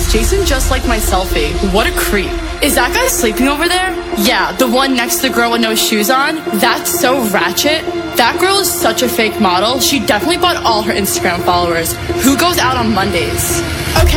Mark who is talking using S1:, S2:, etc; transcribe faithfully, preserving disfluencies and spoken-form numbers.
S1: guys, Jason just liked my selfie. What a creep. Is that guy sleeping over there? Yeah, the one next to the girl with no shoes on? That's so ratchet. That girl is such a fake model. She definitely bought all her Instagram followers. Who goes out on Mondays? Okay.